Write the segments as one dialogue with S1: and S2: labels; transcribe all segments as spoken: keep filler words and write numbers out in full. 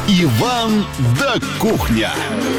S1: Иван да Кухня.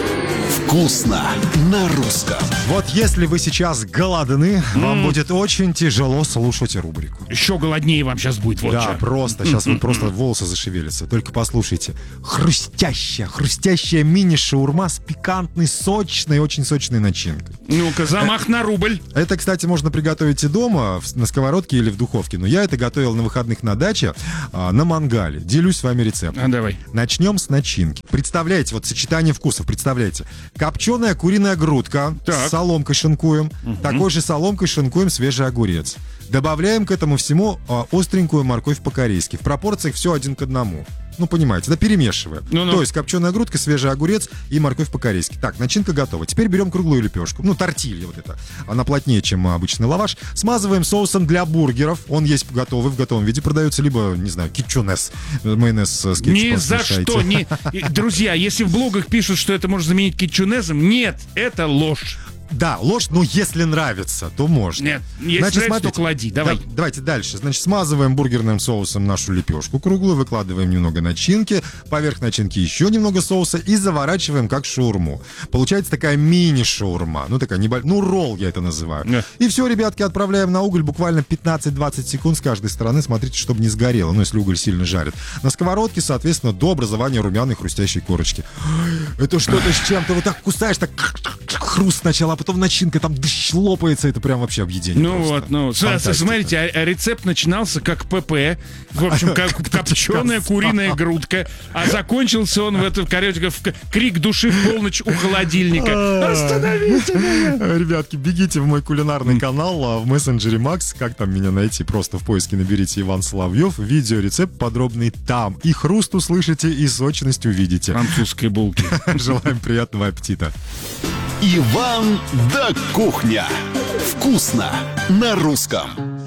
S1: Вкусно на русском.
S2: Вот если вы сейчас голодны, mm. вам будет очень тяжело слушать рубрику.
S3: Еще голоднее вам сейчас будет, вот
S2: Да,
S3: что.
S2: просто, сейчас вот просто волосы зашевелятся. Только послушайте. Хрустящая, хрустящая мини-шаурма с пикантной, сочной, очень сочной начинкой.
S3: Ну-ка, замах на рубль.
S2: Это, кстати, можно приготовить и дома, на сковородке или в духовке. Но я это готовил на выходных на даче, а, на мангале. Делюсь с вами рецептом.
S3: А давай.
S2: Начнем с начинки. Представляете, вот сочетание вкусов, представляете. Копченая куриная грудка
S3: Так.
S2: с соломкой шинкуем.
S3: Угу.
S2: Такой же соломкой шинкуем свежий огурец. Добавляем к этому всему а, остренькую морковь по-корейски. В пропорциях все один к одному. Ну, понимаете, да, перемешиваем.
S3: Ну-ну.
S2: То есть копченая грудка, свежий огурец и морковь по-корейски. Так, начинка готова. Теперь берем круглую лепешку. Ну, тортилья вот эта. Она плотнее, чем обычный лаваш. Смазываем соусом для бургеров. Он есть готовый, в готовом виде продается. Либо, не знаю, кетчунес, майонез с кетчупом.
S3: Ни за
S2: смешайте.
S3: что. Не... Друзья, если в блогах пишут, что это можно заменить кетчунезом, нет, это ложь.
S2: Да, ложь, но если нравится, то можно.
S3: Нет, если нравится,
S2: смотрите,
S3: то клади, давай.
S2: Да, давайте дальше. Значит, смазываем бургерным соусом нашу лепешку круглую, выкладываем немного начинки, поверх начинки еще немного соуса и заворачиваем как шаурму. Получается такая мини-шаурма, ну такая небольшая, ну ролл я это называю.
S3: Yeah.
S2: И все, ребятки, отправляем на уголь буквально пятнадцать-двадцать секунд с каждой стороны. Смотрите, чтобы не сгорело, ну если уголь сильно жарит. На сковородке, соответственно, до образования румяной хрустящей корочки. Это что-то с чем-то, вот так кусаешь, так хруст сначала, а потом начинка там дыщ, лопается, это прям вообще объедение.
S3: Ну
S2: просто.
S3: вот, ну,
S2: Фантастика.
S3: смотрите, а, а рецепт начинался как ПП, в общем, как копченая куриная грудка, а закончился он в этом, короче, в крик души в полночь у холодильника. Остановите меня!
S2: Ребятки, бегите в мой кулинарный канал а в мессенджере Макс. Как там меня найти? Просто в поиске наберите Иван Соловьев. Видеорецепт подробный там. И хруст услышите, и сочность увидите.
S3: Французской булки.
S2: Желаем приятного аппетита.
S1: Иван да Кухня. Вкусно на русском.